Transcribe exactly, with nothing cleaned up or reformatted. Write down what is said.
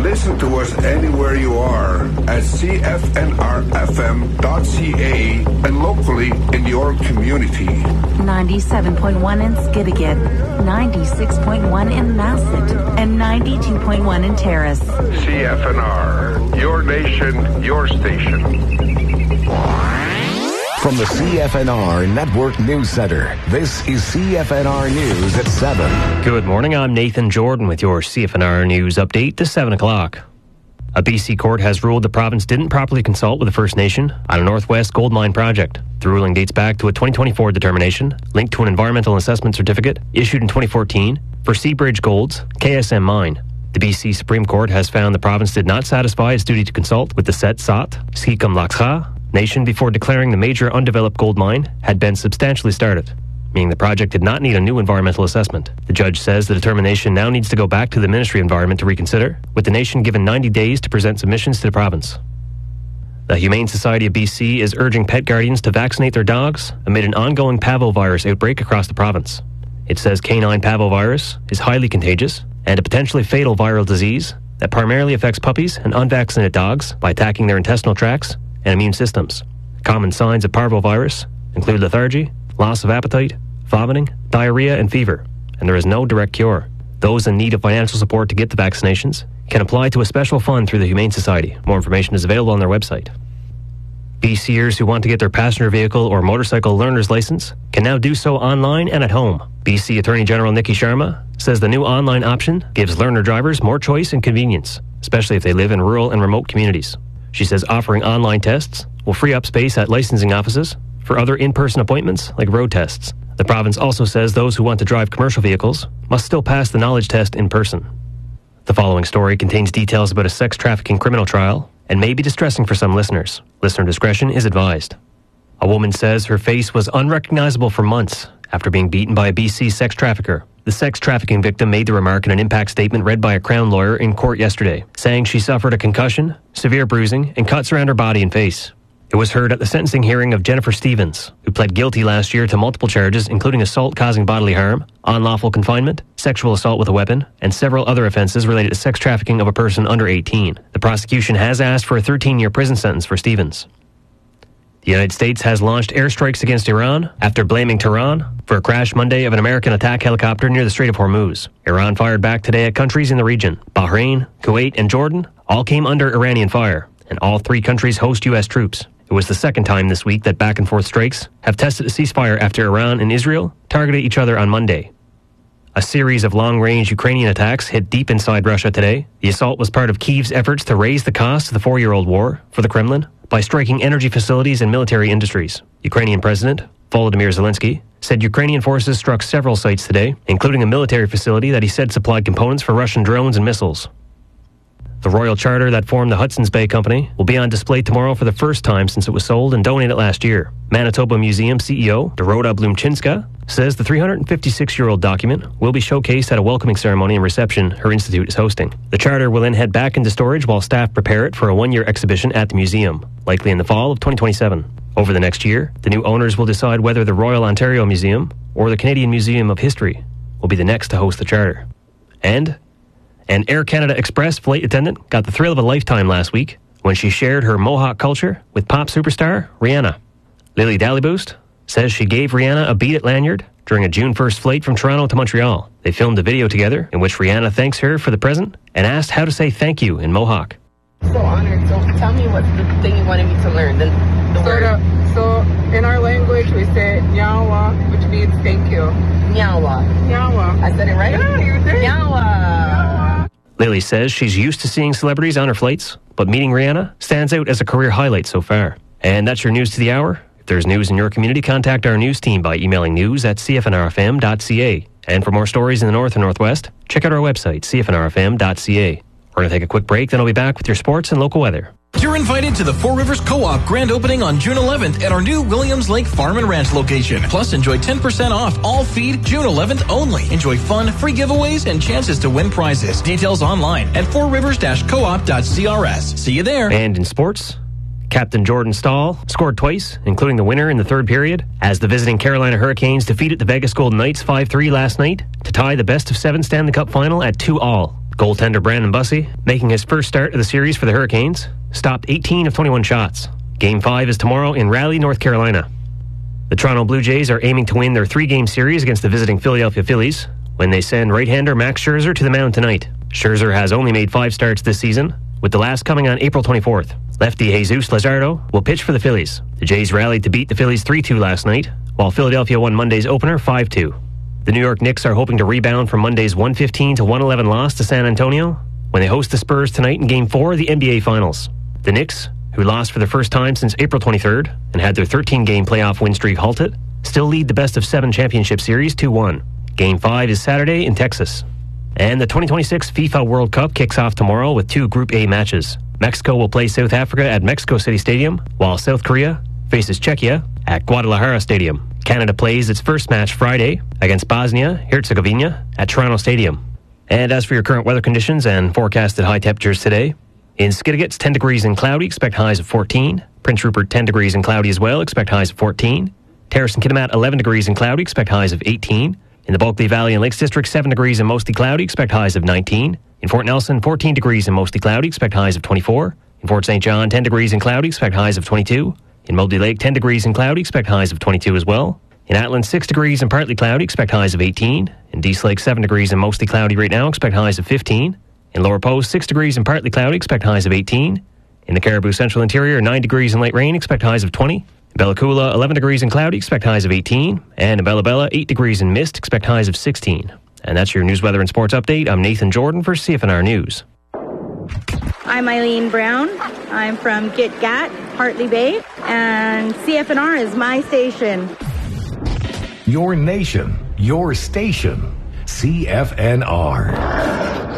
Listen to us anywhere you are at C F N R F M dot C A and locally in your community. ninety-seven point one in Skidegate, ninety-six point one in Masset, and ninety-two point one in Terrace. C F N R, your nation, your station. From the C F N R Network News Center, this is C F N R News at seven. Good morning, I'm Nathan Jordan with your C F N R News update to seven o'clock. A B C court has ruled the province didn't properly consult with the First Nation on a Northwest gold mine project. The ruling dates back to a twenty twenty-four determination linked to an environmental assessment certificate issued in twenty fourteen for Seabridge Gold's K S M mine. The B C Supreme Court has found the province did not satisfy its duty to consult with the Tsetsaut Skikum-Laksa Nation before declaring the major undeveloped gold mine had been substantially started, meaning the project did not need a new environmental assessment. The judge says the determination now needs to go back to the Ministry of Environment to reconsider, with the nation given ninety days to present submissions to the province. The Humane Society of B C is urging pet guardians to vaccinate their dogs amid an ongoing parvovirus outbreak across the province. It says canine parvovirus is highly contagious and a potentially fatal viral disease that primarily affects puppies and unvaccinated dogs by attacking their intestinal tracts and immune systems. Common signs of parvovirus include lethargy, loss of appetite, vomiting, diarrhea, and fever, and there is no direct cure. Those in need of financial support to get the vaccinations can apply to a special fund through the Humane Society. More information is available on their website. BCers who want to get their passenger vehicle or motorcycle learner's license can now do so online and at home. B C Attorney General Nikki Sharma says the new online option gives learner drivers more choice and convenience, especially if they live in rural and remote communities. She says offering online tests will free up space at licensing offices for other in-person appointments like road tests. The province also says those who want to drive commercial vehicles must still pass the knowledge test in person. The following story contains details about a sex trafficking criminal trial and may be distressing for some listeners. Listener discretion is advised. A woman says her face was unrecognizable for months after being beaten by a B C sex trafficker. The sex trafficking victim made the remark in an impact statement read by a Crown lawyer in court yesterday, saying she suffered a concussion, severe bruising, and cuts around her body and face. It was heard at the sentencing hearing of Jennifer Stevens, who pled guilty last year to multiple charges, including assault causing bodily harm, unlawful confinement, sexual assault with a weapon, and several other offences related to sex trafficking of a person under eighteen. The prosecution has asked for a thirteen-year prison sentence for Stevens. The United States has launched airstrikes against Iran after blaming Tehran for a crash Monday of an American attack helicopter near the Strait of Hormuz. Iran fired back today at countries in the region. Bahrain, Kuwait, and Jordan all came under Iranian fire, and all three countries host U S troops. It was the second time this week that back-and-forth strikes have tested a ceasefire after Iran and Israel targeted each other on Monday. A series of long-range Ukrainian attacks hit deep inside Russia today. The assault was part of Kyiv's efforts to raise the cost of the four-year-old war for the Kremlin by striking energy facilities and military industries. Ukrainian President Volodymyr Zelensky said Ukrainian forces struck several sites today, including a military facility that he said supplied components for Russian drones and missiles. The Royal Charter that formed the Hudson's Bay Company will be on display tomorrow for the first time since it was sold and donated last year. Manitoba Museum C E O Dorota Blumchinska says the three hundred fifty-six-year-old document will be showcased at a welcoming ceremony and reception her institute is hosting. The charter will then head back into storage while staff prepare it for a one-year exhibition at the museum, likely in the fall of twenty twenty-seven. Over the next year, the new owners will decide whether the Royal Ontario Museum or the Canadian Museum of History will be the next to host the charter. And an Air Canada Express flight attendant got the thrill of a lifetime last week when she shared her Mohawk culture with pop superstar Rihanna. Lily Dallyboost says she gave Rihanna a beat it lanyard during a June first flight from Toronto to Montreal. They filmed a video together in which Rihanna thanks her for the present and asked how to say thank you in Mohawk. So honored. So tell me what's the thing you wanted me to learn. The, the so, word. The, so in our language we say nyawa, which means thank you. Nyawa. Nyawa. I said it right? Yeah, you did. Nyawa. Lily says she's used to seeing celebrities on her flights, but meeting Rihanna stands out as a career highlight so far. And that's your news to the hour. If there's news in your community, contact our news team by emailing news at c f n r f m dot c a. And for more stories in the North and Northwest, check out our website, c f n r f m dot c a. We're going to take a quick break, then I'll be back with your sports and local weather. You're invited to the Four Rivers Co-op grand opening on June eleventh at our new Williams Lake Farm and Ranch location. Plus, enjoy ten percent off all feed June eleventh only. Enjoy fun, free giveaways, and chances to win prizes. Details online at four rivers dash co op dot c r s. See you there. And in sports, Captain Jordan Stahl scored twice, including the winner in the third period, as the visiting Carolina Hurricanes defeated the Vegas Golden Knights five three last night to tie the best of seven Stanley Cup final at two all. Goaltender Brandon Bussey, making his first start of the series for the Hurricanes, stopped eighteen of twenty-one shots. Game five is tomorrow in Raleigh, North Carolina. The Toronto Blue Jays are aiming to win their three-game series against the visiting Philadelphia Phillies when they send right-hander Max Scherzer to the mound tonight. Scherzer has only made five starts this season, with the last coming on April twenty-fourth. Lefty Jesus Luzardo will pitch for the Phillies. The Jays rallied to beat the Phillies three two last night, while Philadelphia won Monday's opener five two. The New York Knicks are hoping to rebound from Monday's one fifteen to one eleven loss to San Antonio when they host the Spurs tonight in Game four of the N B A Finals. The Knicks, who lost for the first time since April twenty-third and had their thirteen-game playoff win streak halted, still lead the best-of-seven championship series two one. Game five is Saturday in Texas. And the twenty twenty-six FIFA World Cup kicks off tomorrow with two Group A matches. Mexico will play South Africa at Mexico City Stadium, while South Korea faces Czechia at Guadalajara Stadium. Canada plays its first match Friday against Bosnia-Herzegovina at Toronto Stadium. And as for your current weather conditions and forecasted high temperatures today, in Skidegate, it's ten degrees and cloudy, expect highs of fourteen. Prince Rupert, ten degrees and cloudy as well, expect highs of fourteen. Terrace and Kitimat, eleven degrees and cloudy, expect highs of eighteen. In the Bulkley Valley and Lakes District, seven degrees and mostly cloudy, expect highs of nineteen. In Fort Nelson, fourteen degrees and mostly cloudy, expect highs of twenty-four. In Fort Saint John, ten degrees and cloudy, expect highs of twenty-two. In Mouldy Lake, ten degrees and cloudy, expect highs of twenty-two as well. In Atlan, six degrees and partly cloudy, expect highs of eighteen. In Dease Lake, seven degrees and mostly cloudy right now, expect highs of fifteen. In Lower Post, six degrees and partly cloudy, expect highs of eighteen. In the Caribou Central Interior, nine degrees and light rain, expect highs of twenty. In Bella Coola, eleven degrees and cloudy, expect highs of eighteen. And in Bella Bella, eight degrees and mist, expect highs of sixteen. And that's your news, weather, and sports update. I'm Nathan Jordan for C F N R News. I'm Eileen Brown. I'm from Gitgat, Hartley Bay, and C F N R is my station. Your nation, your station, C F N R.